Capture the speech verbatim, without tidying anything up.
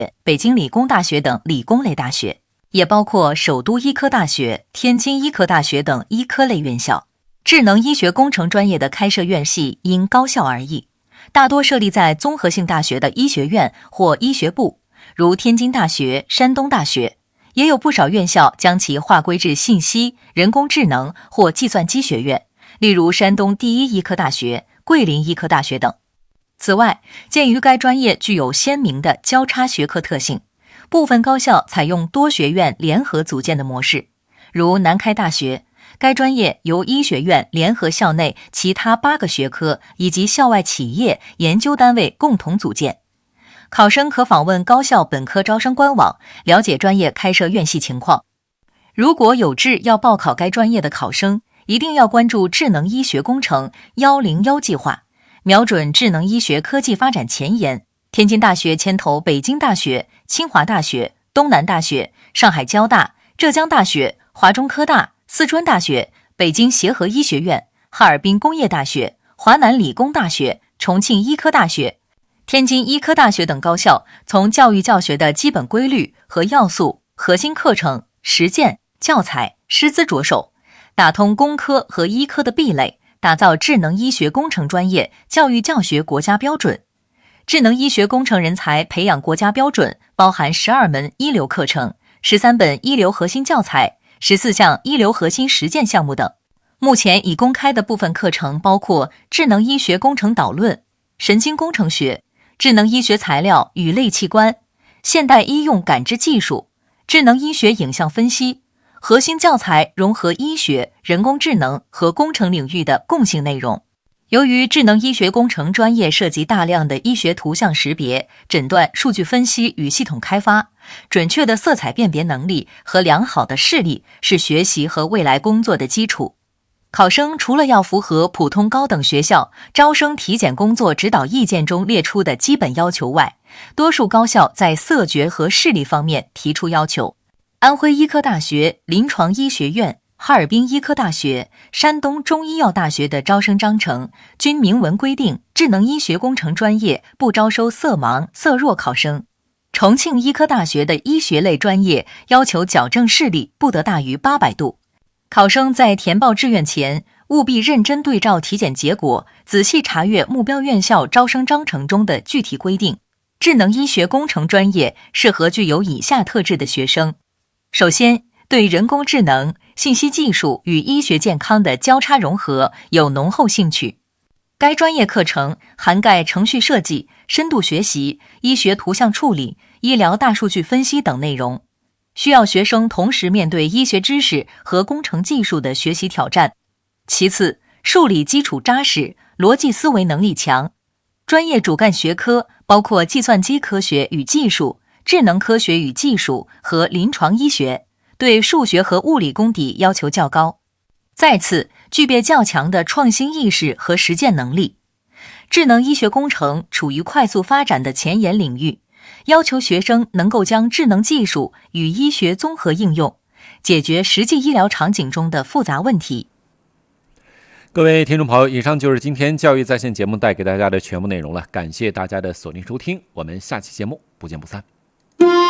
北京理工大学等理工类大学，也包括首都医科大学、天津医科大学等医科类院校。智能医学工程专业的开设院系因高校而异，大多设立在综合性大学的医学院或医学部，如天津大学、山东大学，也有不少院校将其划归至信息、人工智能或计算机学院，例如山东第一医科大学、桂林医科大学等。此外，鉴于该专业具有鲜明的交叉学科特性，部分高校采用多学院联合组建的模式，如南开大学，该专业由医学院联合校内其他八个学科以及校外企业、研究单位共同组建。考生可访问高校本科招生官网，了解专业开设院系情况。如果有志要报考该专业的考生，一定要关注智能医学工程一零一计划，瞄准智能医学科技发展前沿。天津大学牵头北京大学、清华大学、东南大学、上海交大、浙江大学、华中科大、四川大学、北京协和医学院、哈尔滨工业大学、华南理工大学、重庆医科大学、天津医科大学等高校，从教育教学的基本规律和要素、核心课程、实践、教材、师资着手，打通工科和医科的壁垒，打造智能医学工程专业教育教学国家标准。智能医学工程人才培养国家标准包含十二门一流课程、十三本一流核心教材、十四项一流核心实践项目等。目前已公开的部分课程包括智能医学工程导论、神经工程学、智能医学材料与类器官、现代医用感知技术、智能医学影像分析。核心教材融合医学、人工智能和工程领域的共性内容。由于智能医学工程专业涉及大量的医学图像识别、诊断、数据分析与系统开发，准确的色彩辨别能力和良好的视力是学习和未来工作的基础。考生除了要符合普通高等学校招生体检工作指导意见中列出的基本要求外，多数高校在色觉和视力方面提出要求。安徽医科大学、临床医学院、哈尔滨医科大学、山东中医药大学的招生章程均明文规定，智能医学工程专业不招收色盲、色弱考生。重庆医科大学的医学类专业要求矫正视力不得大于八百度。考生在填报志愿前，务必认真对照体检结果，仔细查阅目标院校招生章程中的具体规定。智能医学工程专业适合具有以下特质的学生：首先，对人工智能、信息技术与医学健康的交叉融合有浓厚兴趣。该专业课程涵盖程序设计、深度学习、医学图像处理、医疗大数据分析等内容，需要学生同时面对医学知识和工程技术的学习挑战。其次，数理基础扎实，逻辑思维能力强。专业主干学科包括计算机科学与技术、智能科学与技术和临床医学，对数学和物理功底要求较高。再次，具备较强的创新意识和实践能力。智能医学工程处于快速发展的前沿领域，要求学生能够将智能技术与医学综合应用，解决实际医疗场景中的复杂问题。 各位听众朋友，以上就是今天教育在线节目带给大家的全部内容了，感谢大家的锁定收听，我们下期节目不见不散。